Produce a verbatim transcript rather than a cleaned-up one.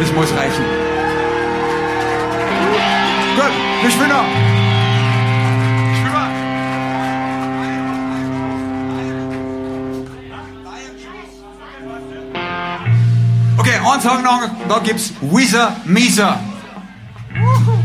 Das muss reichen. Gut, wir spielen noch. Spiel mal. Okay, einen Song noch, da gibt's Weezer Mieser.